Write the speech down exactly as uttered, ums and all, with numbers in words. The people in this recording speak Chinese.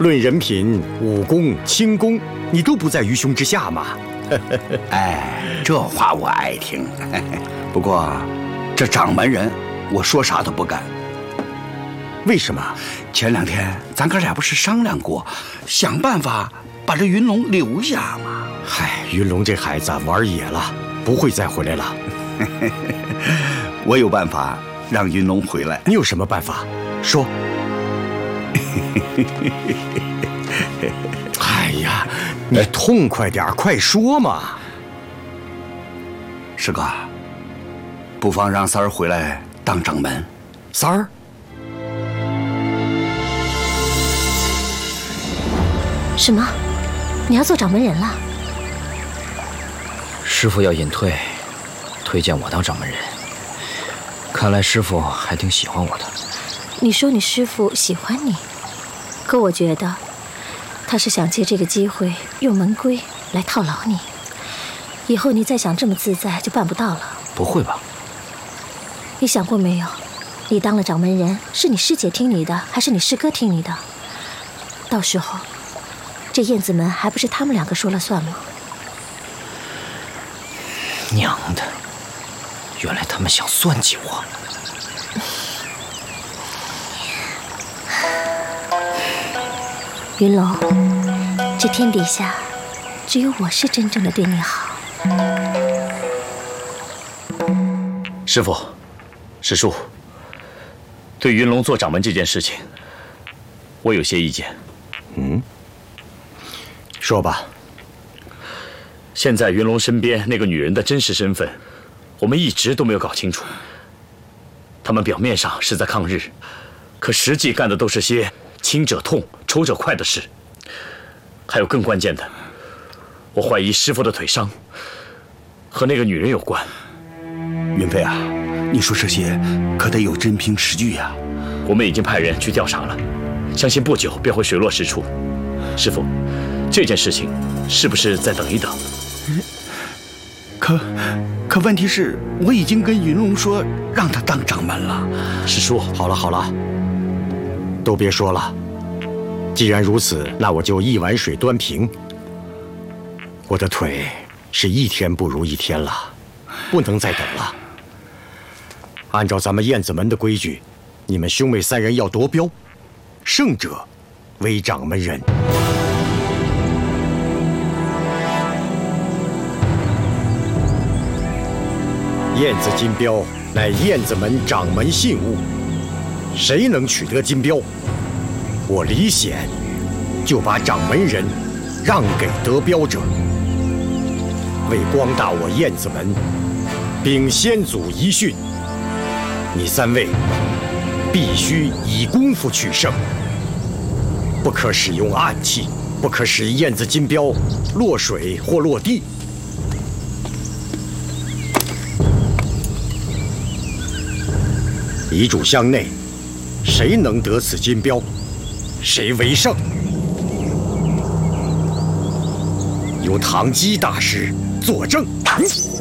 论人品、武功、轻功，你都不在于兄之下嘛。 哎，这话我爱听。不过，这掌门人，我说啥都不干。 为什么？ 前两天咱哥俩不是商量过，想办法把这云龙留下吗？ 嗨，云龙这孩子玩野了，不会再回来了。 我有办法让云龙回来。 你有什么办法？说。哎呀，你痛快点，快说嘛！ 师哥，不妨让三儿回来当掌门。 三儿， 什么？你要做掌门人了？ 师父要隐退，推荐我当掌门人。看来师父还挺喜欢我的。 你说你师父喜欢你，可我觉得他是想借这个机会用门规来套牢你。以后你再想这么自在就办不到了。 不会吧？ 你想过没有，你当了掌门人，是你师姐听你的，还是你师哥听你的？到时候这燕子门还不是他们两个说了算吗？ 娘的，原来他们想算计我。 云龙，这天底下只有我是真正的对你好。 师父，师叔，对云龙做掌门这件事情，我有些意见。 嗯，说吧。 现在云龙身边那个女人的真实身份，我们一直都没有搞清楚。他们表面上是在抗日，可实际干的都是些轻者痛、仇者快的事。还有更关键的，我怀疑师父的腿伤和那个女人有关。 云飞啊，你说这些可得有真凭实据呀。 我们已经派人去调查了，相信不久便会水落石出。师父，这件事情是不是再等一等？ 可可问题是，我已经跟云龙说让他当掌门了。 师叔， 好了好了，都别说了。既然如此，那我就一碗水端平。我的腿是一天不如一天了，不能再等了。按照咱们燕子门的规矩，你们兄妹三人要夺标，胜者为掌门人。燕子金标乃燕子门掌门信物，谁能取得金标，我李显就把掌门人让给得标者。为光大我燕子门，秉先祖遗训，你三位必须以功夫取胜，不可使用暗器，不可使燕子金标落水或落地。遗嘱箱内，谁能得此金标，谁为胜。由唐基大师作证。